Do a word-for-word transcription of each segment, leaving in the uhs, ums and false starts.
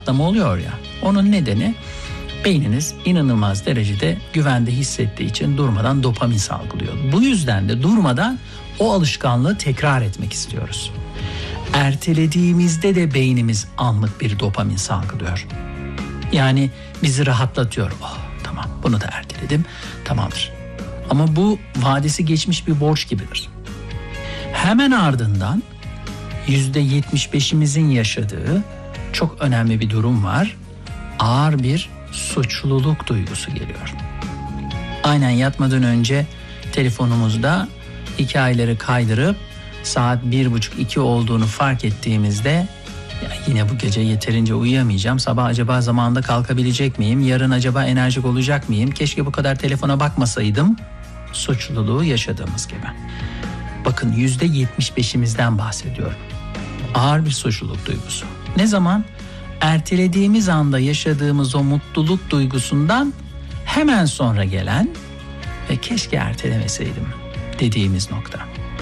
rahatlama oluyor ya. Onun nedeni beyniniz inanılmaz derecede güvende hissettiği için durmadan dopamin salgılıyor. Bu yüzden de durmadan o alışkanlığı tekrar etmek istiyoruz. Ertelediğimizde de beynimiz anlık bir dopamin salgılıyor. Yani bizi rahatlatıyor. Oh, tamam, bunu da erteledim, tamamdır. Ama bu vadesi geçmiş bir borç gibidir. Hemen ardından yüzde yetmiş beşimizin yaşadığı çok önemli bir durum var. Ağır bir suçluluk duygusu geliyor. Aynen yatmadan önce telefonumuzda hikayeleri kaydırıp saat bir buçuk iki olduğunu fark ettiğimizde ya yine bu gece yeterince uyuyamayacağım, sabah acaba zamanında kalkabilecek miyim, yarın acaba enerjik olacak mıyım, keşke bu kadar telefona bakmasaydım suçluluğu yaşadığımız gibi. Bakın yüzde yetmiş beşimizden bahsediyorum. Ağır bir suçluluk duygusu. Ne zaman? Ertelediğimiz anda yaşadığımız o mutluluk duygusundan hemen sonra gelen ve keşke ertelemeseydim dediğimiz nokta.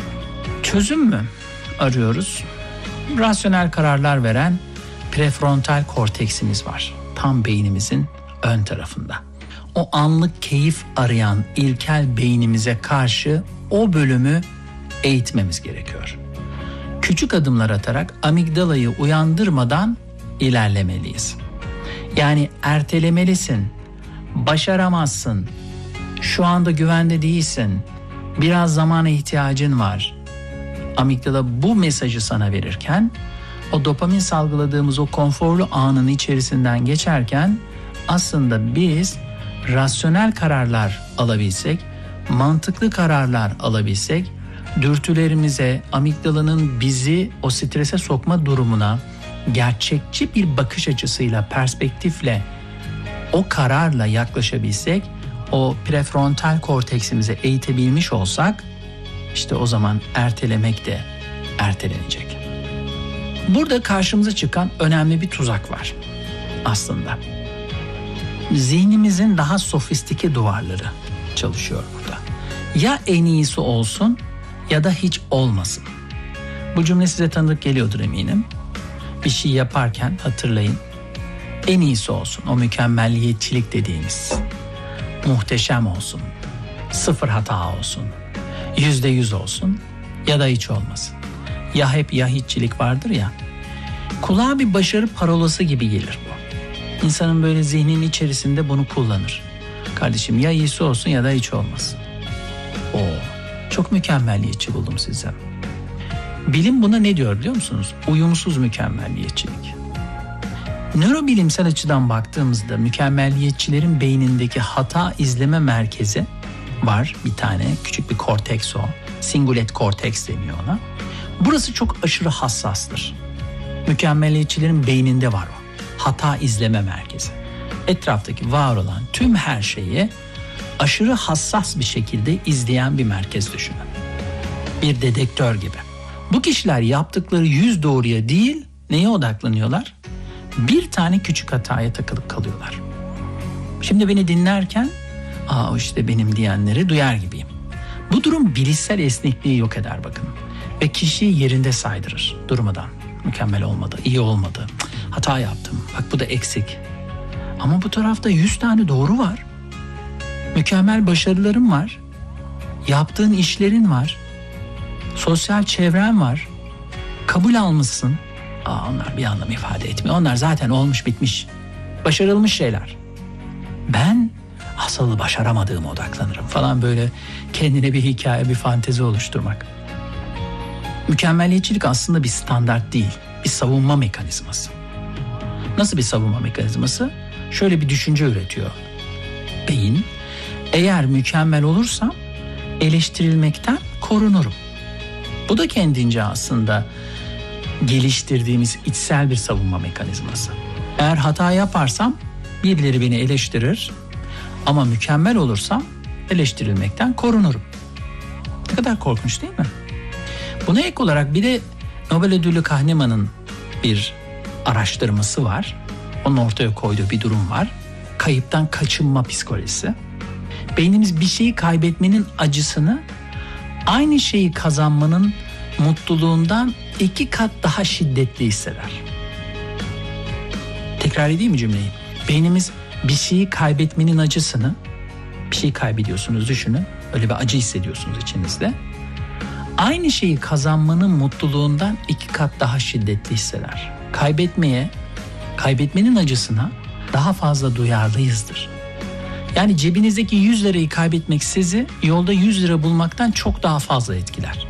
Çözüm mü arıyoruz? Rasyonel kararlar veren prefrontal korteksimiz var. Tam beynimizin ön tarafında. O anlık keyif arayan ilkel beynimize karşı o bölümü eğitmemiz gerekiyor. Küçük adımlar atarak amigdalayı uyandırmadan ilerlemeliyiz. Yani ertelemelisin, başaramazsın, şu anda güvende değilsin, biraz zamana ihtiyacın var. Amigdala bu mesajı sana verirken, o dopamin salgıladığımız o konforlu anın içerisinden geçerken aslında biz rasyonel kararlar alabilsek, mantıklı kararlar alabilsek, dürtülerimize, amigdalanın bizi o strese sokma durumuna gerçekçi bir bakış açısıyla, perspektifle, o kararla yaklaşabilsek, o prefrontal korteksimize eğitebilmiş olsak, işte o zaman ertelemek de ertelenecek. Burada karşımıza çıkan önemli bir tuzak var aslında. Zihnimizin daha sofistike duvarları çalışıyor burada. Ya en iyisi olsun ya da hiç olmasın. Bu cümle size tanıdık geliyordur eminim. Bir şey yaparken hatırlayın. En iyisi olsun, o mükemmelliyetçilik dediğimiz. Muhteşem olsun, sıfır hata olsun, yüzde yüz olsun ya da hiç olmasın. Ya hep ya hiççilik vardır ya. Kulağa bir başarı parolası gibi gelir bu. İnsanın böyle zihninin içerisinde bunu kullanır. Kardeşim ya iyisi olsun ya da hiç olmasın. Oo, çok mükemmelliyetçi buldum size. Bilim buna ne diyor biliyor musunuz? Uyumsuz mükemmelliyetçilik. Nörobilimsel açıdan baktığımızda mükemmelliyetçilerin beynindeki hata izleme merkezi var. Bir tane küçük bir korteks o. Singulet korteks deniyor ona. Burası çok aşırı hassastır. Mükemmelliyetçilerin beyninde var o. Hata izleme merkezi. Etraftaki var olan tüm her şeyi aşırı hassas bir şekilde izleyen bir merkez düşünün. Bir dedektör gibi. Bu kişiler yaptıkları yüz doğruya değil, neye odaklanıyorlar? Bir tane küçük hataya takılıp kalıyorlar. Şimdi beni dinlerken, aa işte benim diyenleri duyar gibiyim. Bu durum bilişsel esnekliği yok eder bakın. Ve kişiyi yerinde saydırır durmadan. Mükemmel olmadı, iyi olmadı, hata yaptım, bak bu da eksik. Ama bu tarafta yüz tane doğru var. Mükemmel başarılarım var. Yaptığın işlerin var. Sosyal çevren var. Kabul almışsın. Aa, onlar bir anlam ifade etmiyor. Onlar zaten olmuş bitmiş. Başarılmış şeyler. Ben asıl başaramadığıma odaklanırım falan, böyle kendine bir hikaye, bir fantezi oluşturmak. Mükemmeliyetçilik aslında bir standart değil. Bir savunma mekanizması. Nasıl bir savunma mekanizması? Şöyle bir düşünce üretiyor beyin. Eğer mükemmel olursam eleştirilmekten korunurum. Bu da kendince aslında geliştirdiğimiz içsel bir savunma mekanizması. Eğer hata yaparsam birileri beni eleştirir ama mükemmel olursam eleştirilmekten korunurum. Ne kadar korkunç değil mi? Buna ek olarak bir de Nobel ödüllü Kahneman'ın bir araştırması var. Onun ortaya koyduğu bir durum var. Kayıptan kaçınma psikolojisi. Beynimiz bir şeyi kaybetmenin acısını aynı şeyi kazanmanın mutluluğundan iki kat daha şiddetli hisseder. Tekrar edeyim mi cümleyi? Beynimiz bir şeyi kaybetmenin acısını, bir şeyi kaybediyorsunuz düşünün. Öyle bir acı hissediyorsunuz içinizde. Aynı şeyi kazanmanın mutluluğundan iki kat daha şiddetli hisseder. Kaybetmeye, kaybetmenin acısına daha fazla duyarlıyızdır. Yani cebinizdeki yüz lirayı kaybetmek sizi yolda yüz lira bulmaktan çok daha fazla etkiler.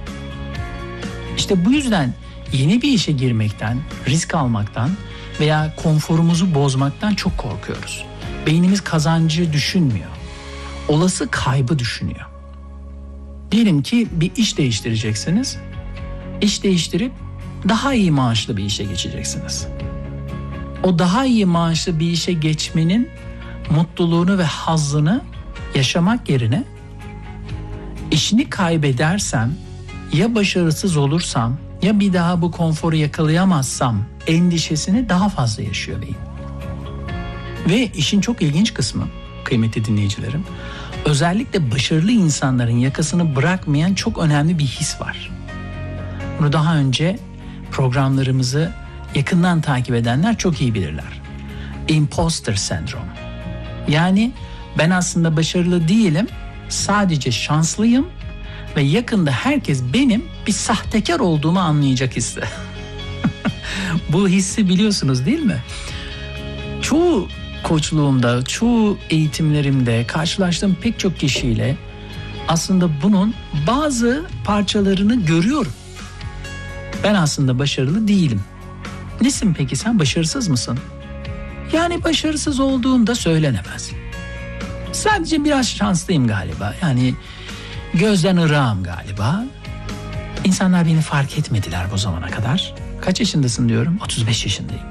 İşte bu yüzden yeni bir işe girmekten, risk almaktan veya konforumuzu bozmaktan çok korkuyoruz. Beynimiz kazancı düşünmüyor. Olası kaybı düşünüyor. Diyelim ki bir iş değiştireceksiniz. İş değiştirip daha iyi maaşlı bir işe geçeceksiniz. O daha iyi maaşlı bir işe geçmenin mutluluğunu ve hazzını yaşamak yerine işini kaybedersem, ya başarısız olursam, ya bir daha bu konforu yakalayamazsam endişesini daha fazla yaşıyor beyin. Ve işin çok ilginç kısmı, kıymetli dinleyicilerim, özellikle başarılı insanların yakasını bırakmayan çok önemli bir his var. Bunu daha önce programlarımızı yakından takip edenler çok iyi bilirler. Imposter sendrom. Yani ben aslında başarılı değilim, sadece şanslıyım ve yakında herkes benim bir sahtekar olduğumu anlayacak hissi. Bu hissi biliyorsunuz değil mi? Çoğu koçluğumda, çoğu eğitimlerimde karşılaştığım pek çok kişiyle aslında bunun bazı parçalarını görüyorum. Ben aslında başarılı değilim. Nesin peki sen, başarısız mısın? Yani başarısız olduğunda söylenemez. Sadece biraz şanslıyım galiba. Yani gözden ırağım galiba. İnsanlar beni fark etmediler bu zamana kadar. Kaç yaşındasın diyorum? otuz beş yaşındayım.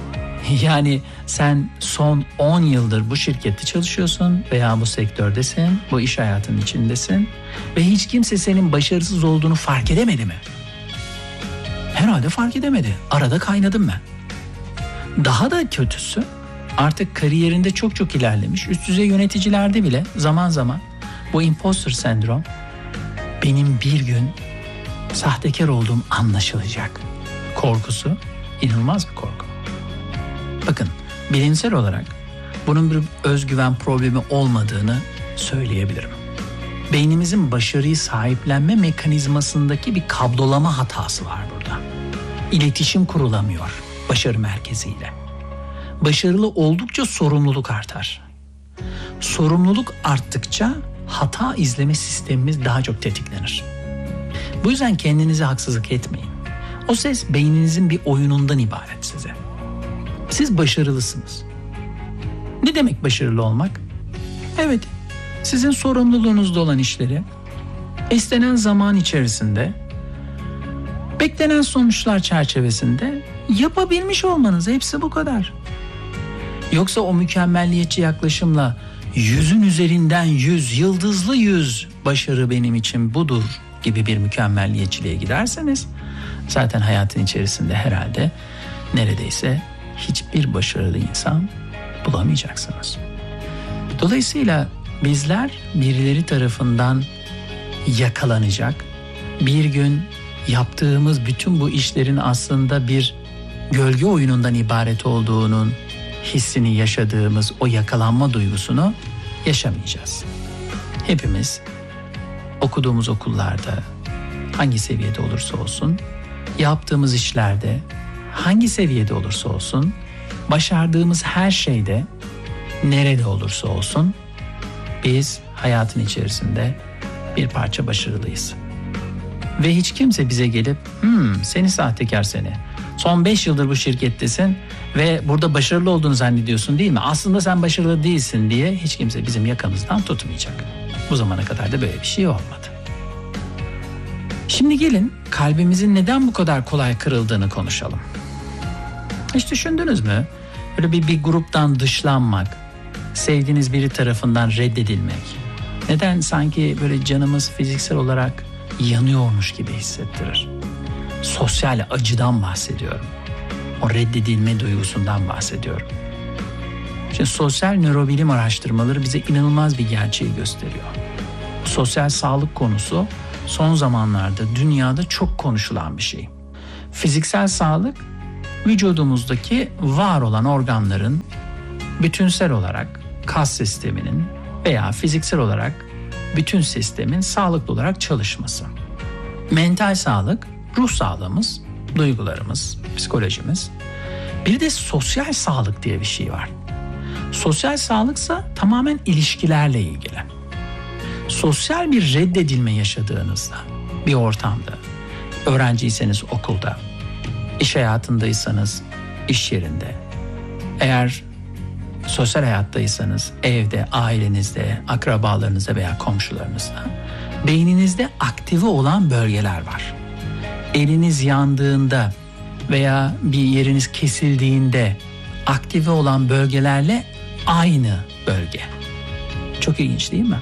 Yani sen son on yıldır bu şirkette çalışıyorsun veya bu sektördesin, bu iş hayatının içindesin ve hiç kimse senin başarısız olduğunu fark edemedi mi? Herhalde fark edemedi. Arada kaynadım ben. Daha da kötüsü, artık kariyerinde çok çok ilerlemiş, üst düzey yöneticilerde bile zaman zaman bu imposter sendrom, benim bir gün sahtekar olduğum anlaşılacak korkusu, inanılmaz bir korku. Bakın, bilimsel olarak bunun bir özgüven problemi olmadığını söyleyebilirim. Beynimizin başarıyı sahiplenme mekanizmasındaki bir kablolama hatası var burada. İletişim kurulamıyor başarı merkeziyle. Başarılı oldukça sorumluluk artar. Sorumluluk arttıkça hata izleme sistemimiz daha çok tetiklenir. Bu yüzden kendinize haksızlık etmeyin. O ses beyninizin bir oyunundan ibaret size. Siz başarılısınız. Ne demek başarılı olmak? Evet, sizin sorumluluğunuzda olan işleri istenen zaman içerisinde, beklenen sonuçlar çerçevesinde yapabilmiş olmanız, hepsi bu kadar. Yoksa o mükemmelliyetçi yaklaşımla yüzün üzerinden yüz, yıldızlı yüz başarı benim için budur gibi bir mükemmelliyetçiliğe giderseniz zaten hayatın içerisinde herhalde neredeyse hiçbir başarılı insan bulamayacaksınız. Dolayısıyla bizler birileri tarafından yakalanacak, bir gün yaptığımız bütün bu işlerin aslında bir gölge oyunundan ibaret olduğunun hissini yaşadığımız o yakalanma duygusunu yaşamayacağız. Hepimiz okuduğumuz okullarda, hangi seviyede olursa olsun, yaptığımız işlerde, hangi seviyede olursa olsun, başardığımız her şeyde, nerede olursa olsun, biz hayatın içerisinde bir parça başarılıyız. Ve hiç kimse bize gelip, hmm, seni sahtekar seni, son beş yıldır bu şirkettesin ve burada başarılı olduğunu zannediyorsun değil mi? Aslında sen başarılı değilsin diye hiç kimse bizim yakamızdan tutmayacak. Bu zamana kadar da böyle bir şey olmadı. Şimdi gelin kalbimizin neden bu kadar kolay kırıldığını konuşalım. Hiç düşündünüz mü? Böyle bir, bir gruptan dışlanmak, sevdiğiniz biri tarafından reddedilmek. Neden sanki böyle canımız fiziksel olarak yanıyormuş gibi hissettirir? Sosyal acıdan bahsediyorum. O reddedilme duygusundan bahsediyorum. Şimdi sosyal nörobilim araştırmaları bize inanılmaz bir gerçeği gösteriyor. Sosyal sağlık konusu son zamanlarda dünyada çok konuşulan bir şey. Fiziksel sağlık vücudumuzdaki var olan organların bütünsel olarak kas sisteminin veya fiziksel olarak bütün sistemin sağlıklı olarak çalışması. Mental sağlık, ruh sağlığımız, duygularımız, psikolojimiz. Bir de sosyal sağlık diye bir şey var. Sosyal sağlıksa tamamen ilişkilerle ilgili. Sosyal bir reddedilme yaşadığınızda, bir ortamda, öğrenciyseniz okulda, iş hayatındaysanız iş yerinde, eğer sosyal hayattaysanız evde, ailenizde, akrabalarınızda veya komşularınızda, beyninizde aktive olan bölgeler var. Eliniz yandığında veya bir yeriniz kesildiğinde aktive olan bölgelerle aynı bölge. Çok ilginç değil mi?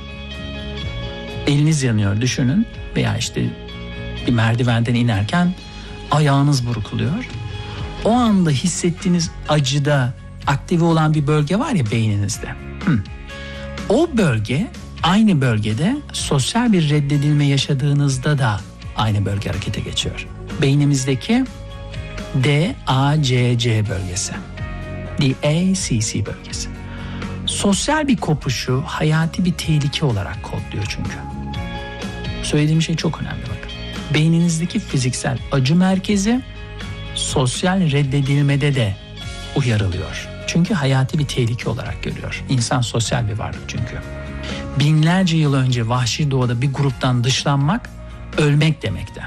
Eliniz yanıyor düşünün veya işte bir merdivenden inerken ayağınız burkuluyor. O anda hissettiğiniz acıda aktive olan bir bölge var ya beyninizde. Hı. O bölge aynı bölgede sosyal bir reddedilme yaşadığınızda da aynı bölge harekete geçiyor. Beynimizdeki D A C C bölgesi. D A C C bölgesi. Sosyal bir kopuşu hayati bir tehlike olarak kodluyor çünkü. Söylediğim şey çok önemli bakın. Beyninizdeki fiziksel acı merkezi sosyal reddedilmede de uyarılıyor. Çünkü hayati bir tehlike olarak görüyor. İnsan sosyal bir varlık çünkü. Binlerce yıl önce vahşi doğada bir gruptan dışlanmak ölmek demekti.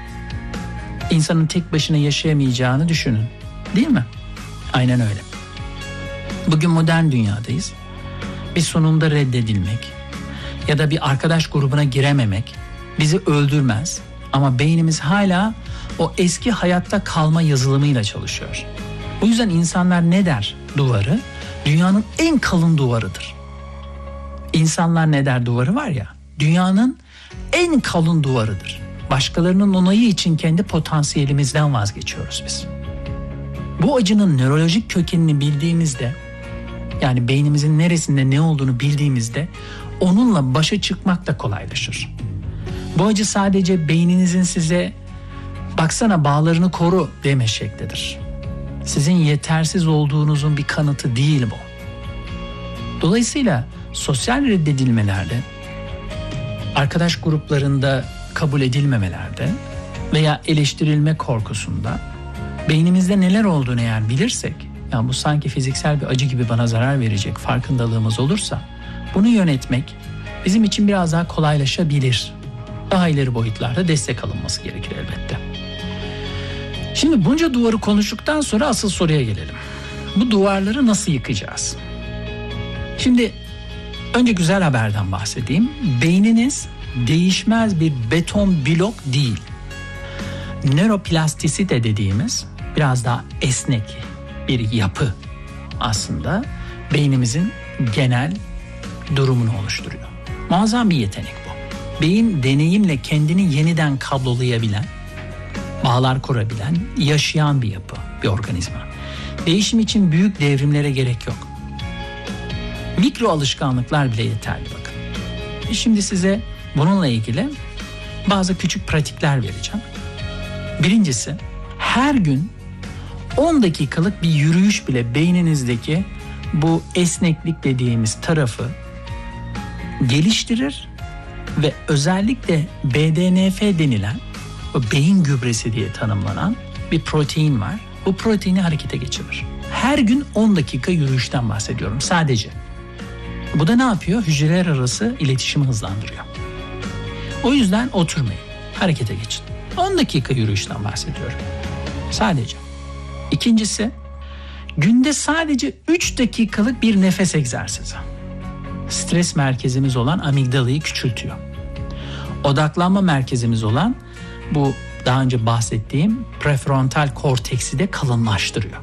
İnsanın tek başına yaşayamayacağını düşünün. Değil mi? Aynen öyle. Bugün modern dünyadayız. Bir sunumda reddedilmek ya da bir arkadaş grubuna girememek bizi öldürmez. Ama beynimiz hala o eski hayatta kalma yazılımıyla çalışıyor. O yüzden insanlar ne der? Duvarı dünyanın en kalın duvarıdır. İnsanlar ne der duvarı var ya? Dünyanın en kalın duvarıdır. Başkalarının onayı için kendi potansiyelimizden vazgeçiyoruz biz. Bu acının nörolojik kökenini bildiğimizde, yani beynimizin neresinde ne olduğunu bildiğimizde onunla başa çıkmak da kolaylaşır. Bu acı sadece beyninizin size baksana bağlarını koru deme şeklidir. Sizin yetersiz olduğunuzun bir kanıtı değil bu. Dolayısıyla sosyal reddedilmelerde, arkadaş gruplarında kabul edilmemelerde veya eleştirilme korkusunda beynimizde neler olduğunu eğer bilirsek, yani bu sanki fiziksel bir acı gibi bana zarar verecek farkındalığımız olursa bunu yönetmek bizim için biraz daha kolaylaşabilir. Daha ileri boyutlarda destek alınması gerekir elbette. Şimdi bunca duvarı konuştuktan sonra asıl soruya gelelim. Bu duvarları nasıl yıkacağız? Şimdi önce güzel haberden bahsedeyim. Beyniniz değişmez bir beton blok değil. Nöroplastisite dediğimiz biraz daha esnek bir yapı aslında beynimizin genel durumunu oluşturuyor. Muazzam bir yetenek bu. Beyin deneyimle kendini yeniden kablolayabilen, bağlar kurabilen, yaşayan bir yapı, bir organizma. Değişim için büyük devrimlere gerek yok. Mikro alışkanlıklar bile yeterli bakın. Şimdi size bununla ilgili bazı küçük pratikler vereceğim. Birincisi, her gün on dakikalık bir yürüyüş bile beyninizdeki bu esneklik dediğimiz tarafı geliştirir ve özellikle B D N F denilen o beyin gübresi diye tanımlanan bir protein var. Bu proteini harekete geçirir. Her gün on dakika yürüyüşten bahsediyorum sadece. Bu da ne yapıyor? Hücreler arası iletişimi hızlandırıyor. O yüzden oturmayın, harekete geçin. on dakika yürüyüşten bahsediyorum. Sadece. İkincisi, günde sadece üç dakikalık bir nefes egzersizi. Stres merkezimiz olan amigdalayı küçültüyor. Odaklanma merkezimiz olan bu daha önce bahsettiğim prefrontal korteksi de kalınlaştırıyor.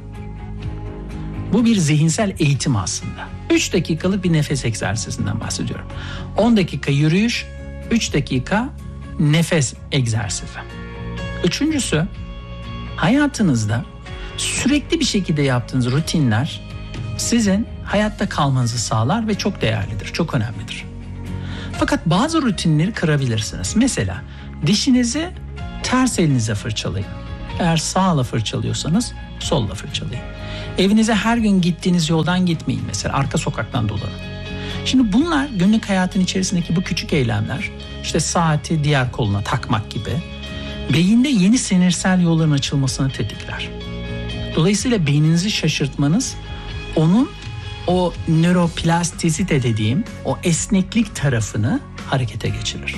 Bu bir zihinsel eğitim aslında. üç dakikalık bir nefes egzersizinden bahsediyorum. on dakika yürüyüş, üç dakika nefes egzersizi. Üçüncüsü, hayatınızda sürekli bir şekilde yaptığınız rutinler sizin hayatta kalmanızı sağlar ve çok değerlidir, çok önemlidir. Fakat bazı rutinleri kırabilirsiniz. Mesela dişinizi ters elinize fırçalayın. Eğer sağla fırçalıyorsanız solla fırçalayın. Evinize her gün gittiğiniz yoldan gitmeyin mesela. Arka sokaktan dolanın. Şimdi bunlar günlük hayatın içerisindeki bu küçük eylemler, işte saati diğer koluna takmak gibi, beyinde yeni sinirsel yolların açılmasını tetikler. Dolayısıyla beyninizi şaşırtmanız onun o nöroplastisite dediğim o esneklik tarafını harekete geçirir.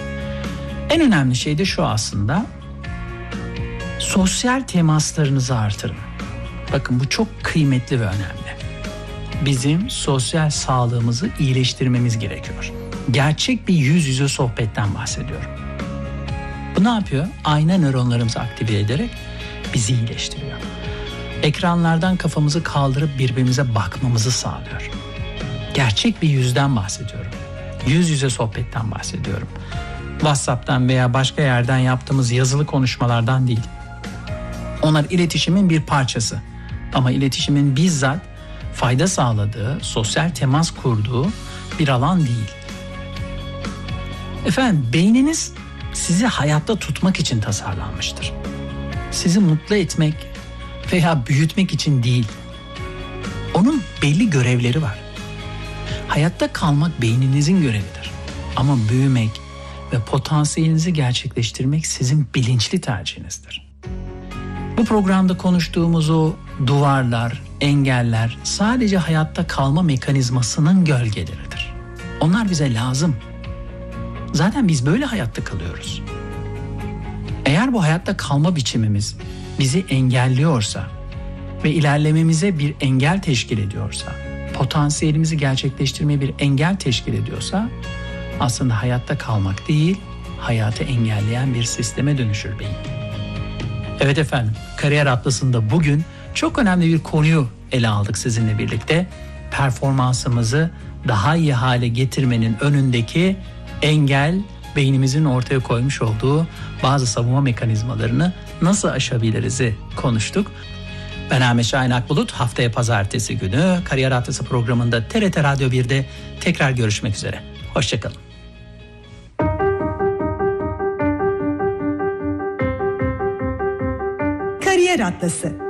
En önemli şey de şu aslında, sosyal temaslarınızı artırın. Bakın bu çok kıymetli ve önemli. Bizim sosyal sağlığımızı iyileştirmemiz gerekiyor. Gerçek bir yüz yüze sohbetten bahsediyorum. Bu ne yapıyor? Ayna nöronlarımızı aktive ederek bizi iyileştiriyor. Ekranlardan kafamızı kaldırıp birbirimize bakmamızı sağlıyor. Gerçek bir yüzden bahsediyorum. Yüz yüze sohbetten bahsediyorum. WhatsApp'tan veya başka yerden yaptığımız yazılı konuşmalardan değil. Onlar iletişimin bir parçası. Ama iletişimin bizzat fayda sağladığı, sosyal temas kurduğu bir alan değil. Efendim, beyniniz sizi hayatta tutmak için tasarlanmıştır. Sizi mutlu etmek veya büyütmek için değil. Onun belli görevleri var. Hayatta kalmak beyninizin görevidir. Ama büyümek ve potansiyelinizi gerçekleştirmek sizin bilinçli tercihinizdir. Bu programda konuştuğumuz o duvarlar, engeller sadece hayatta kalma mekanizmasının gölgeleridir. Onlar bize lazım. Zaten biz böyle hayatta kalıyoruz. Eğer bu hayatta kalma biçimimiz bizi engelliyorsa ve ilerlememize bir engel teşkil ediyorsa, potansiyelimizi gerçekleştirmeye bir engel teşkil ediyorsa, aslında hayatta kalmak değil, hayatı engelleyen bir sisteme dönüşür beyin. Evet efendim, Kariyer Atlası'nda bugün çok önemli bir konuyu ele aldık sizinle birlikte. Performansımızı daha iyi hale getirmenin önündeki engel, beynimizin ortaya koymuş olduğu bazı savunma mekanizmalarını nasıl aşabiliriz'i konuştuk. Ben Ahmet Şahin Akbulut. Haftaya pazartesi günü Kariyer Atlası programında T R T Radyo bir'de tekrar görüşmek üzere. Hoşçakalın. Kariyer Atlası.